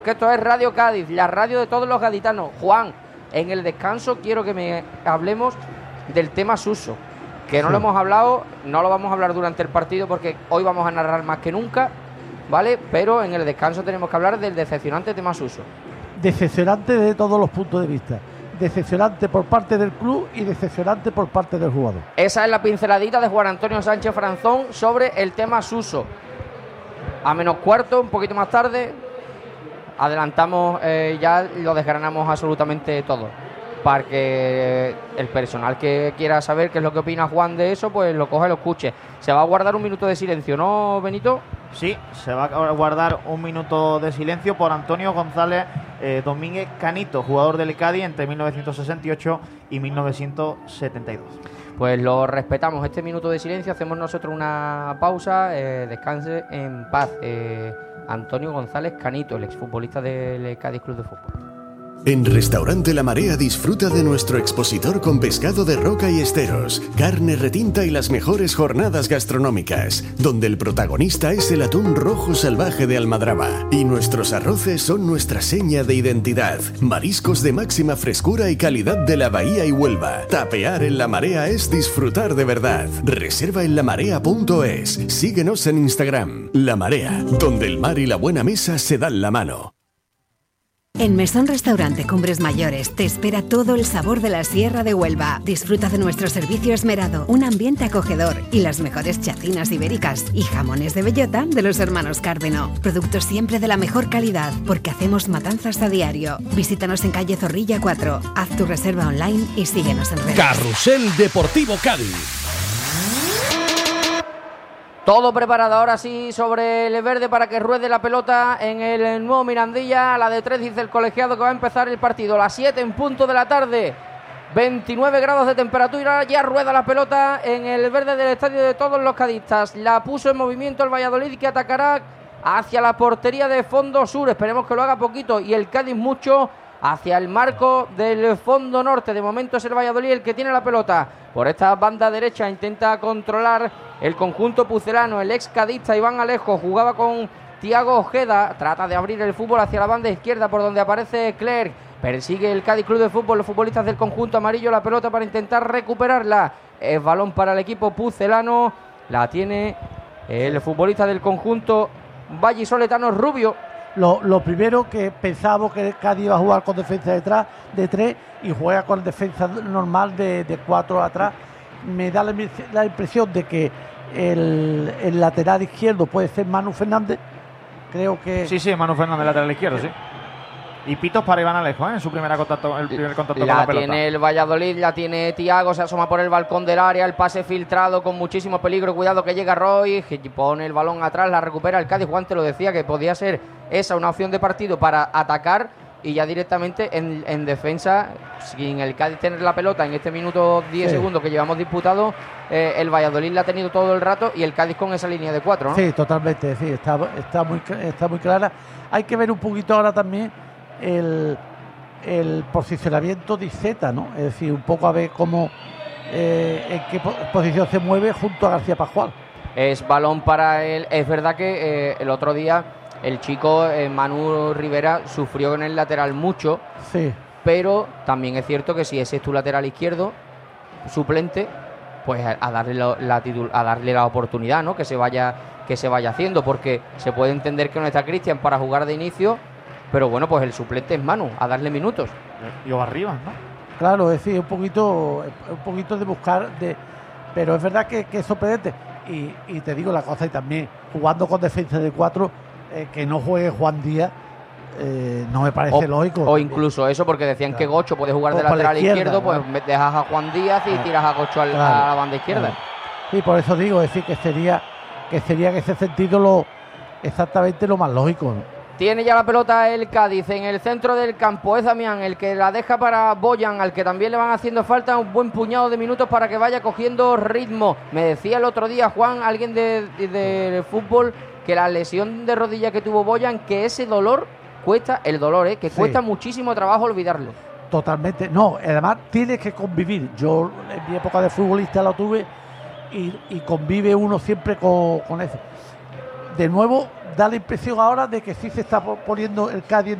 Que esto es Radio Cádiz, la radio de todos los gaditanos. Juan, en el descanso quiero que me hablemos del tema Suso, que no lo hemos hablado, no lo vamos a hablar durante el partido porque hoy vamos a narrar más que nunca, ¿vale? Pero en el descanso tenemos que hablar del decepcionante tema Suso. Decepcionante de todos los puntos de vista. Decepcionante por parte del club y decepcionante por parte del jugador. Esa es la pinceladita de Juan Antonio Sánchez Franzón sobre el tema Suso. A menos cuarto, un poquito más tarde, adelantamos, ya lo desgranamos absolutamente todo, para que el personal que quiera saber qué es lo que opina Juan de eso, pues lo coge y lo escuche. Se va a guardar un minuto de silencio, ¿no, Benito? Sí, se va a guardar un minuto de silencio por Antonio González Domínguez Canito, jugador del Cádiz entre 1968 y 1972. Pues lo respetamos, este minuto de silencio, hacemos nosotros una pausa, descanse en paz. Antonio González Canito, el exfutbolista del Cádiz Club de Fútbol. En Restaurante La Marea disfruta de nuestro expositor con pescado de roca y esteros, carne retinta y las mejores jornadas gastronómicas, donde el protagonista es el atún rojo salvaje de Almadraba. Y nuestros arroces son nuestra seña de identidad. Mariscos de máxima frescura y calidad de la Bahía y Huelva. Tapear en La Marea es disfrutar de verdad. Reserva en lamarea.es. Síguenos en Instagram. La Marea, donde el mar y la buena mesa se dan la mano. En Mesón Restaurante Cumbres Mayores te espera todo el sabor de la Sierra de Huelva. Disfruta de nuestro servicio esmerado, un ambiente acogedor y las mejores chacinas ibéricas y jamones de bellota de los hermanos Cárdeno. Productos siempre de la mejor calidad porque hacemos matanzas a diario. Visítanos en calle Zorrilla 4, haz tu reserva online y síguenos en redes. Carrusel Deportivo Cádiz. Todo preparado ahora sí sobre el verde para que ruede la pelota en el nuevo Mirandilla. A la de 3 dice el colegiado que va a empezar el partido. A las 7 en punto de la tarde. 29 grados de temperatura. Ya rueda la pelota en el verde del estadio de todos los cadistas. La puso en movimiento el Valladolid, que atacará hacia la portería de fondo sur. Esperemos que lo haga poquito. Y el Cádiz mucho hacia el marco del fondo norte. De momento es el Valladolid el que tiene la pelota. Por esta banda derecha intenta controlar el conjunto pucelano. El ex cadista Iván Alejo jugaba con Tiago Ojeda. Trata de abrir el fútbol hacia la banda izquierda por donde aparece Clerc. Persigue el Cádiz Club de Fútbol, los futbolistas del conjunto amarillo, la pelota para intentar recuperarla. Es balón para el equipo pucelano. La tiene el futbolista del conjunto vallisoletano, Rubio. Lo primero, que pensábamos que el Cádiz iba a jugar con defensa detrás de 3 y juega con defensa normal de 4 atrás. Me da la impresión de que el lateral izquierdo puede ser Manu Fernández. Creo que... Sí, Manu Fernández, lateral izquierdo, sí. Y pitos para Iván Alejo, en su primer contacto con la pelota. Tiene el Valladolid, la tiene Tiago, se asoma por el balcón del área, el pase filtrado con muchísimo peligro, cuidado que llega Roy, que pone el balón atrás, la recupera el Cádiz. Juan te lo decía, que podía ser esa una opción de partido para atacar y ya directamente en defensa, sin el Cádiz tener la pelota en este minuto 10 segundos que llevamos disputado, el Valladolid la ha tenido todo el rato y el Cádiz con esa línea de 4, ¿no? Sí, totalmente, sí, está muy clara. Hay que ver un poquito ahora también el posicionamiento de Iceta, ¿no? Es decir, un poco a ver cómo en qué posición se mueve junto a García Pascual. Es balón para él. Es verdad que el otro día el chico Manu Rivera sufrió en el lateral mucho, sí, pero también es cierto que si ese es tu lateral izquierdo suplente, pues a darle la oportunidad, ¿no? Que se vaya haciendo, porque se puede entender que no está Cristian para jugar de inicio, pero bueno, pues el suplente es Manu, a darle minutos. Y o arriba, ¿no? Claro, es decir, un poquito de buscar, pero es verdad que es sorprendente. Y te digo la cosa, y también jugando con defensa de 4, que no juegue Juan Díaz, no me parece lógico. O incluso eso, porque decían que Gocho puede jugar de lateral izquierdo, pues dejas a Juan Díaz y tiras a Gocho a la banda izquierda. Sí, por eso digo, es decir, que sería en ese sentido exactamente lo más lógico, ¿no? Tiene ya la pelota el Cádiz en el centro del campo. Es Damián el que la deja para Boyan, al que también le van haciendo falta un buen puñado de minutos para que vaya cogiendo ritmo. Me decía el otro día, Juan, alguien de fútbol, que la lesión de rodilla que tuvo Boyan, que ese dolor cuesta, cuesta muchísimo trabajo olvidarlo. Totalmente. No, además tienes que convivir. Yo en mi época de futbolista lo tuve y convive uno siempre con eso. De nuevo, da la impresión ahora de que sí se está poniendo el Cádiz